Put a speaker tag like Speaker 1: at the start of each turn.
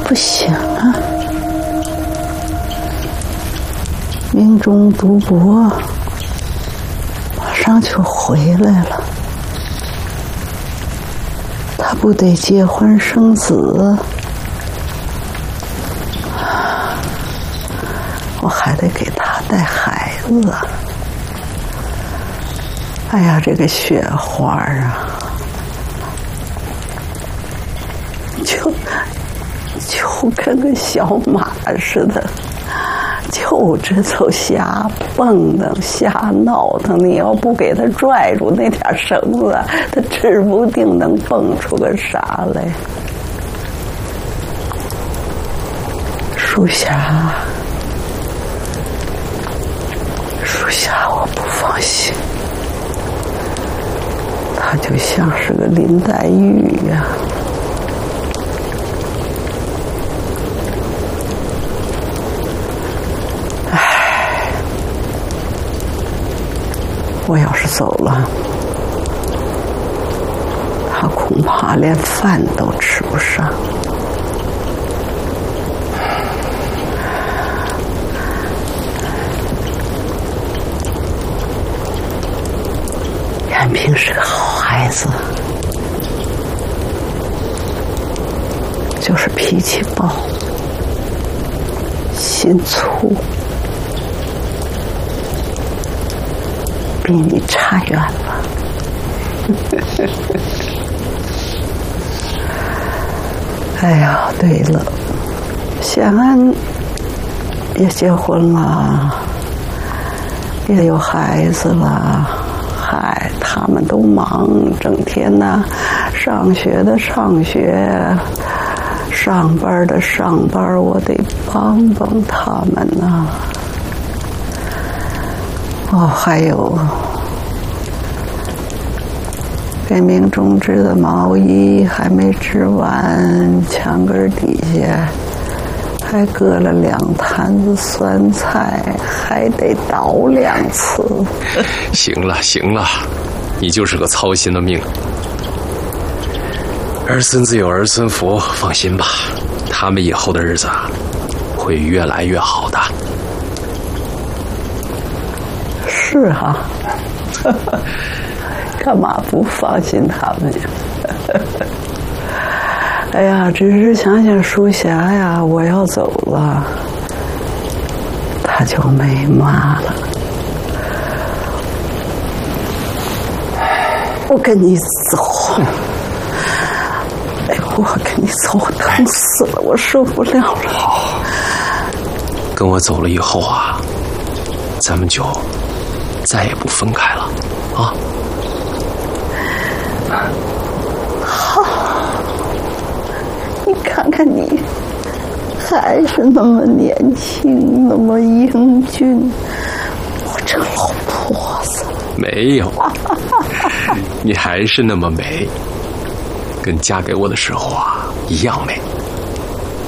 Speaker 1: 不行啊！命中赌博马上就回来了，他不得结婚生子，我还得给他带孩子。哎呀，这个雪花啊，就跟个小马似的，就这头瞎蹦腾瞎闹腾。你要不给他拽住那点绳子，他指不定能蹦出个啥来。属下，我不放心。他就像是个林黛玉呀。唉，我要是走了，他恐怕连饭都吃不上。延平是个好孩子，就是脾气暴，心粗，比你差远了。哎呀，对了，显安也结婚了，也有孩子了。嗨，他们都忙，整天呢，上学的上学，上班的上班，我得帮帮他们呢。哦，还有给命中织的毛衣还没织完，墙根底下还搁了2坛子酸菜，还得倒2次。
Speaker 2: 行了，你就是个操心的命。儿孙自有儿孙福，放心吧，他们以后的日子会越来越好的。
Speaker 1: 是啊，干嘛不放心他们呀？哎呀，只是想想淑霞呀，我要走了，她就没妈了。我跟你走，哎，我跟你走，我疼死了，我受不了了。
Speaker 2: 好，跟我走了以后啊，咱们就再也不分开了啊。
Speaker 1: 好，你看看你，还是那么年轻，那么英俊，我这个老婆子。
Speaker 2: 没有，你还是那么美，跟嫁给我的时候啊一样美。